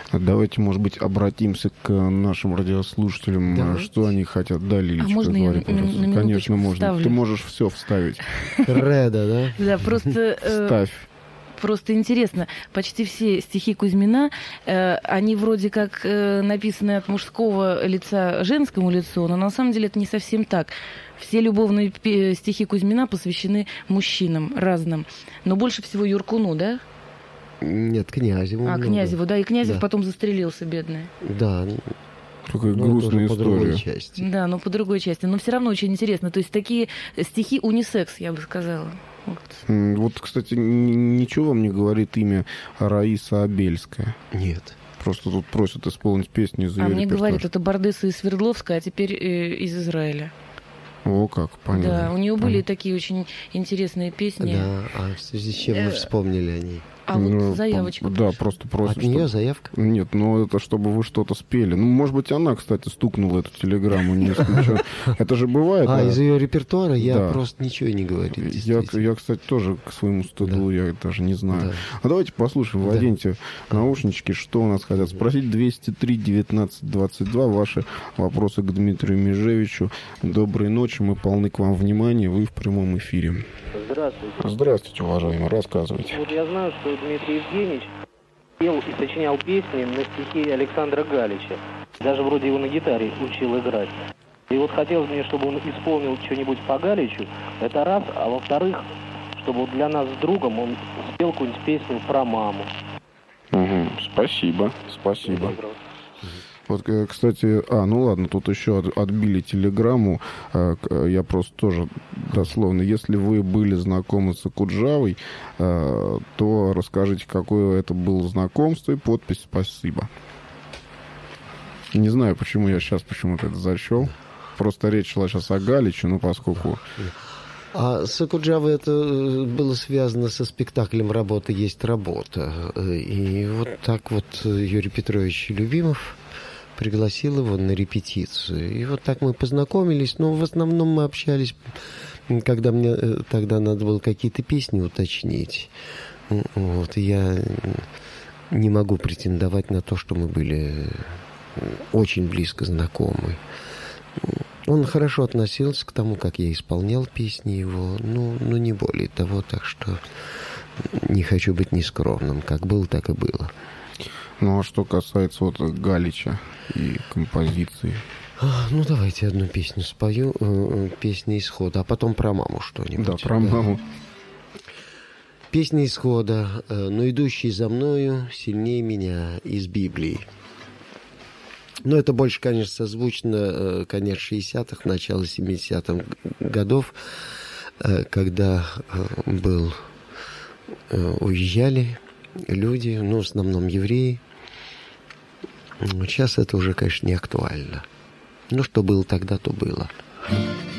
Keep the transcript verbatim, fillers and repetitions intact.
Давайте, может быть, обратимся к нашим радиослушателям, Давайте. Что они хотят. Да, Лилечка, А можно я говори, на- пожалуйста. на Конечно, минуточку можно. вставлю? Ты можешь все вставить. Кредо, да? Да, просто... э, Ставь. Просто интересно, почти все стихи Кузьмина, э, они вроде как э, написаны от мужского лица женскому лицу, но на самом деле это не совсем так. Все любовные пе- стихи Кузьмина посвящены мужчинам разным, но больше всего Юркуну, да? Нет, Князеву. А, много. Князеву, да, и Князев Да. потом застрелился, бедный. Да. Какая Ну, грустная тоже по другой история. части. Да, но по другой части. Но все равно очень интересно. То есть такие стихи унисекс, я бы сказала. Вот. М, Вот, кстати, н- ничего вам не говорит имя Раиса Абельская. Нет. Просто тут просят исполнить песню из А ее мне репертуара. говорят, это Бардеса из Свердловска, а теперь э, из Израиля. О, как, понятно. Да, у нее были Понятно. такие очень интересные песни. Да, а в связи с чем Э, вы вспомнили о ней? А вот Ну, заявочка. Да, просто просят. От нее чтоб- заявка? Нет, ну это чтобы вы что-то спели. Ну, может быть, она, кстати, стукнула эту телеграмму, не исключаю. Это же бывает. А, а- из ее репертуара я Да. просто ничего не говорю. Я, действительно. я, кстати, тоже к своему стыду, я даже не знаю. Да. А давайте послушаем, Да. наденьте наушнички, что у нас хотят спросить. двести три девятнадцать двадцать два, ваши вопросы к Дмитрию Межевичу. Доброй ночи, мы полны к вам внимания, вы в прямом эфире. Здравствуйте. Здравствуйте, уважаемый, рассказывайте. Вот я знаю, что Дмитрий Евгеньевич пел и сочинял песни на стихи Александра Галича. Даже вроде его на гитаре учил играть. И вот хотелось мне, чтобы он исполнил что-нибудь по Галичу. Это раз. А во-вторых, чтобы вот для нас с другом он спел какую-нибудь песню про маму. Угу, спасибо, спасибо. Вот, э, кстати, а, ну ладно, тут еще от- отбили телеграмму. э, к- Я просто тоже дословно. Если вы были знакомы с Акуджавой, э, то расскажите, какое это было знакомство и подпись «Спасибо». Не знаю, почему я сейчас почему-то это зачел. Просто речь шла сейчас о Галиче, ну, поскольку... А с Акуджавой это э, было связано со спектаклем «Работа есть работа». Э, И вот так вот э, Юрий Петрович Любимов пригласил его на репетицию. И вот так мы познакомились, но в основном мы общались, м, когда мне э, тогда надо было какие-то песни уточнить. М, Вот, и я не могу претендовать на то, что мы были э, очень близко знакомы. Он хорошо относился к тому, как я исполнял песни его, ну, ну не более того, так что не хочу быть нескромным. Как было, так и было. Ну, а что касается вот Галича и композиции? А, ну, давайте одну песню спою, э, э, песня «Исхода», а потом про маму что-нибудь. Да, про маму. Песня «Исхода», э, «Но идущий за мною сильнее меня» из Библии. Ну, это больше, конечно, созвучно, э, конец шестидесятых, начало семидесятых годов, э, когда э, был, э, уезжали люди, ну, в основном евреи. Сейчас это уже, конечно, не актуально. Ну, что было тогда, то было.